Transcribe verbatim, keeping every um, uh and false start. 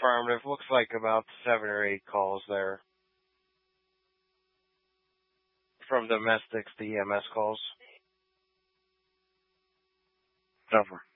affirmative. Looks like about seven or eight calls there from domestics to E M S calls. Over.